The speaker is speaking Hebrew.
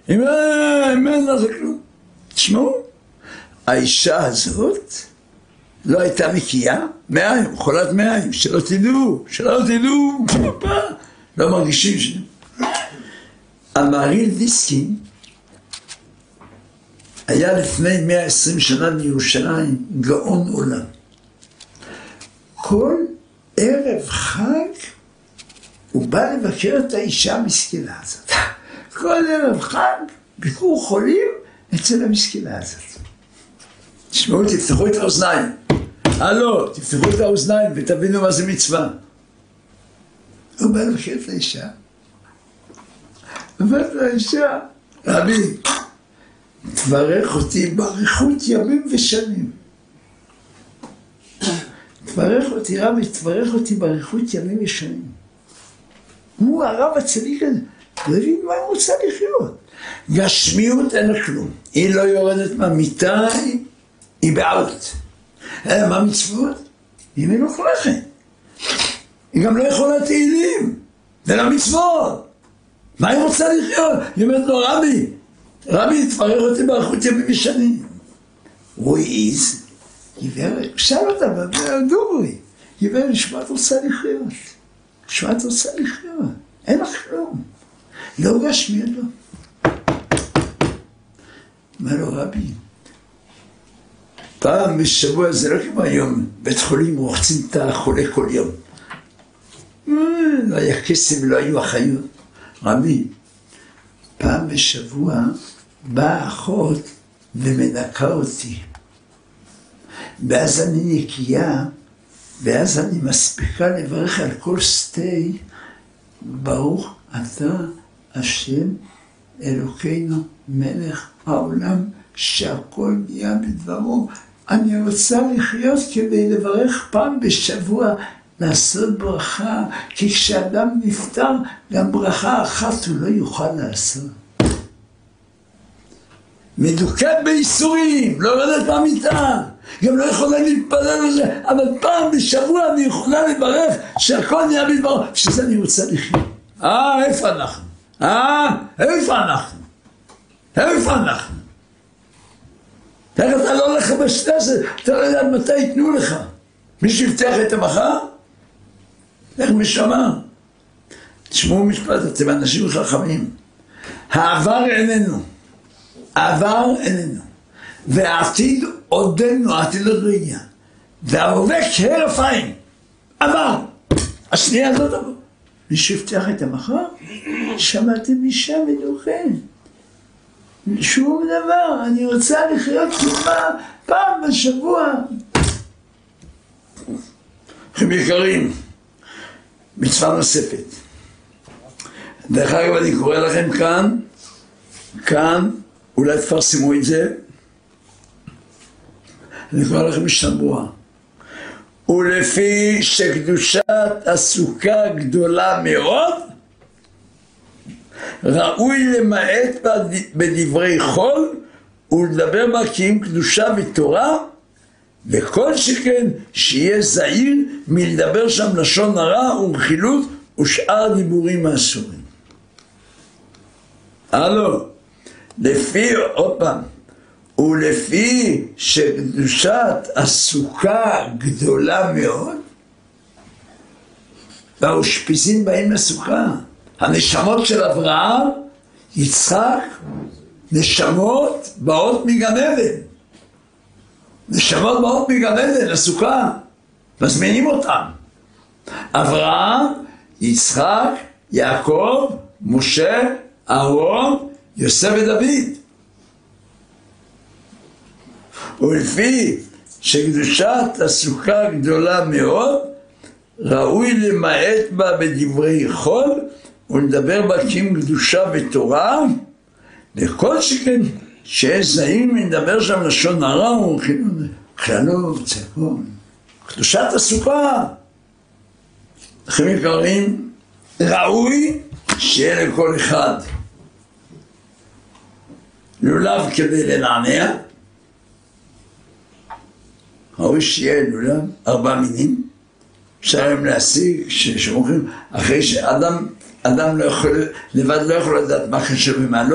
אם אין לה זה כלום. תשמעו, האישה הזאת לא הייתה מקיאה, מעיים, חולת מעיים, שלא תדעו, לא מרגישים ש... המהרי"ל דיסקין היה לפני 120 שנה בירושלים גאון עולם. כל ערב חג הוא בא לבקר את האישה המסכנה הזאת. כל ערב חג ביקור חולים אצל המסכנה הזאת. תשמעו, תפתחו את האוזניים. הלו, תפתחו את האוזניים ותבינו מה זה מצווה. הוא בא לבקר את האישה. אמרת לאישה, רבי, תברך אותי באריכות ימים ושנים. תברך אותי רבי, תברך אותי באריכות ימים ושנים. הוא הרב הצדיק הזה, לא הבין מה הוא רוצה לחיות. גשמיות אין לה כלום. היא לא יורדת מהמיטה, היא בעלות. מה מצוות? היא מלוכלכת. היא גם לא יכולה תהילים. זה לא מצוות. מה היא רוצה לחיות? היא אומרת לו, רבי, תברך אותי באריכות ימים ושנים. הוא העיז, גברת, שאל אותה, דורי, גברת, שמה את רוצה לחיות? שמה את רוצה לחיות? אין לך כלום. לא גשמיות לו. אמר לו, רבי, פעם בשבוע, זה לא כמו היום, בית חולים רוחצים את החולה כל יום. לא היה כסף ולא היו אחיות. רבי, פעם בשבוע באה אחות ומנקה אותי. ואז אני נקייה, ואז אני מספיקה לברך על כל סטי, ברוך אתה השם אלוקינו מלך העולם שהכל נהיה בדברו. אני רוצה לחיות כדי לברך פעם בשבוע, לעשות ברכה, כי כשאדם נפטר גם ברכה אחת הוא לא יוכל לעשות. מדוקת בייסורים, לא יורדת מהמיטה, גם לא יכולה להתפלל על זה, אבל פעם בשבוע אני יכולה לברך שהכל נהיה בדברו, שזה אני רוצה לחיות. איפה אנחנו? איפה אנחנו? תכף אתה לא הולך בשטסת, אתה לא יודע מתי ייתנו לך. מי שיפתח את המחר? איך משמע? תשמעו משפט, אתם אנשים חכמים. העבר איננו. והעתיד עודנו, העתיד עוד לא הגיע. וההווה כהרף עין. עבר. השנייה הזאת עבר. מי שיפתח את המחר? שמעתם אישה מדוכן. שום דבר, אני רוצה לחיות פעם בשבוע. אחים יקרים, מצווה נוספת. דרך אגב, אני קורא לכם כאן, אולי תפרסמו את זה. אני קורא לכם משנה ברורה. ולפי שקדושת הסוכה גדולה מאוד, ראוי למעט בדברי חול ולדבר בה כי אם קדושה ותורה, וכל שכן שיהיה זהיר מלדבר שם לשון הרע ורכילות ושאר דיבורים האסורים. ולפי שקדושת הסוכה גדולה מאוד, והאושפיזין באים לסוכה, הנשמות של אברהם, יצחק, נשמות באות מגן עדן. נשמות באות מגן עדן לסוכה, מזמינים אותם. אברהם, יצחק, יעקב, משה, אהרון, יוסף ודוד. ולפי שקדושת הסוכה גדולה מאוד, ראוי למעט בה בדברי חול ולדבר בה כי אם קדושה ותורה, וכל שכן שיש זהיר מלדבר שם לשון הרע וכללות, צעקות. קדושת הסוכה, אחים יקרים, ראוי שיהיה לכל אחד לולב כדי לנענע, ראוי שיהיה לולב 4 מינים, אפשר היום להשיג שאומרים אחרי שאדם לא יכול, לבד לא יכול לדעת מה חשוב ומה לא,